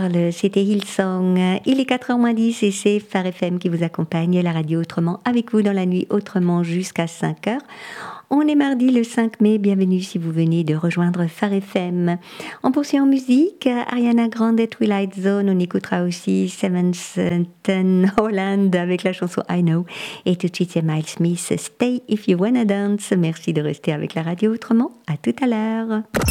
parle, c'était Hillsong. Il est 4h moins 10 et c'est Phare FM qui vous accompagne, la radio autrement, avec vous dans la nuit autrement jusqu'à 5h. On est mardi le 5 mai, bienvenue si vous venez de rejoindre Phare FM. On poursuit en musique, Ariana Grande et Twilight Zone, on écoutera aussi Seventh Holland avec la chanson I Know. Et tout de suite c'est Miles Smith, Stay If You Wanna Dance. Merci de rester avec la radio autrement, à tout à l'heure.